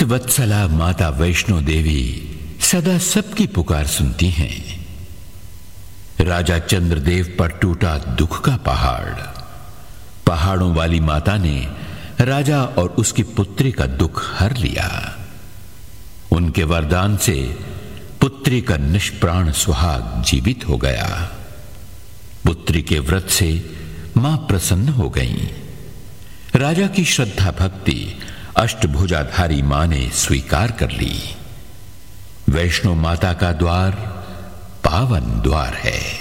भक्तवत्सला माता वैष्णो देवी सदा सबकी पुकार सुनती हैं। राजा चंद्रदेव पर टूटा दुख का पहाड़। पहाड़ों वाली माता ने राजा और उसकी पुत्री का दुख हर लिया। उनके वरदान से पुत्री का निष्प्राण सुहाग जीवित हो गया। पुत्री के व्रत से मां प्रसन्न हो गईं। राजा की श्रद्धा भक्ति अष्टभुजाधारी मां ने स्वीकार कर ली। वैष्णो माता का द्वार पावन द्वार है।